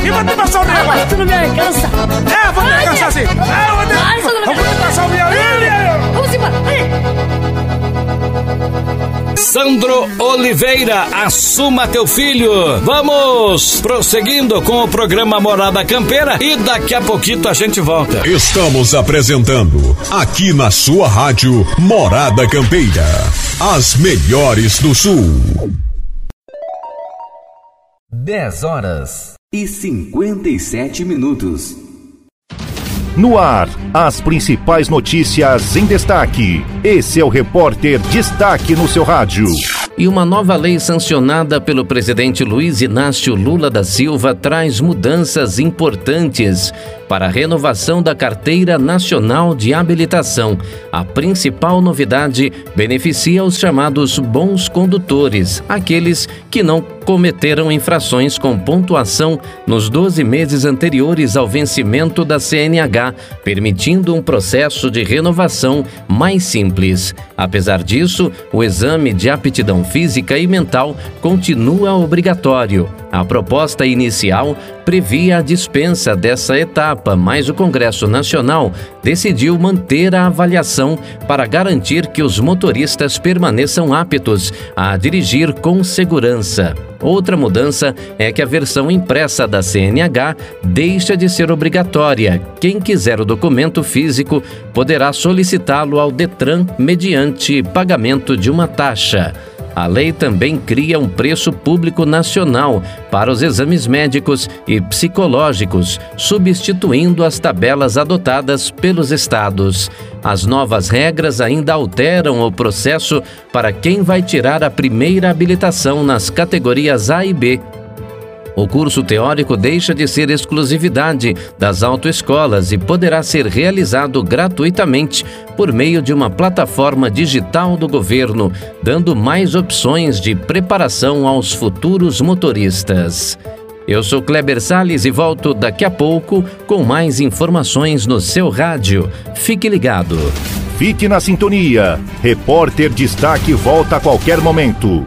E vou te passar o meu. Mas tu não me alcança. Vou te alcançar sim. Eu vou te passar o meu. Vamos embora. Sandro Oliveira, assuma teu filho. Vamos prosseguindo com o programa Morada Campeira e daqui a pouquinho a gente volta. Estamos apresentando aqui na sua rádio Morada Campeira, as melhores do Sul. 10h57. No ar, as principais notícias em destaque. Esse é o Repórter Destaque no seu rádio. E uma nova lei sancionada pelo presidente Luiz Inácio Lula da Silva traz mudanças importantes para a renovação da Carteira Nacional de Habilitação. A principal novidade beneficia os chamados bons condutores, aqueles que não cometeram infrações com pontuação nos 12 meses anteriores ao vencimento da CNH, permitindo um processo de renovação mais simples. Apesar disso, o exame de aptidão física e mental continua obrigatório. A proposta inicial previa a dispensa dessa etapa, mas o Congresso Nacional decidiu manter a avaliação para garantir que os motoristas permaneçam aptos a dirigir com segurança. Outra mudança é que a versão impressa da CNH deixa de ser obrigatória. Quem quiser o documento físico poderá solicitá-lo ao Detran mediante pagamento de uma taxa. A lei também cria um preço público nacional para os exames médicos e psicológicos, substituindo as tabelas adotadas pelos estados. As novas regras ainda alteram o processo para quem vai tirar a primeira habilitação nas categorias A e B. O curso teórico deixa de ser exclusividade das autoescolas e poderá ser realizado gratuitamente por meio de uma plataforma digital do governo, dando mais opções de preparação aos futuros motoristas. Eu sou Kleber Salles e volto daqui a pouco com mais informações no seu rádio. Fique ligado. Fique na sintonia. Repórter Destaque volta a qualquer momento.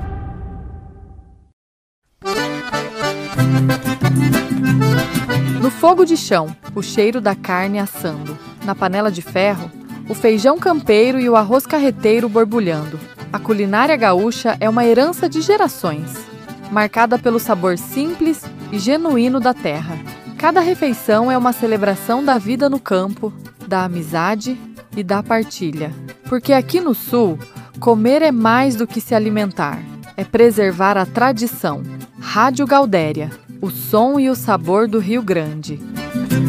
No fogo de chão, o cheiro da carne assando. Na panela de ferro, o feijão campeiro e o arroz carreteiro borbulhando. A culinária gaúcha é uma herança de gerações, marcada pelo sabor simples e genuíno da terra. Cada refeição é uma celebração da vida no campo, da amizade e da partilha. Porque aqui no Sul, comer é mais do que se alimentar, é preservar a tradição. Rádio Gaudéria, o som e o sabor do Rio Grande.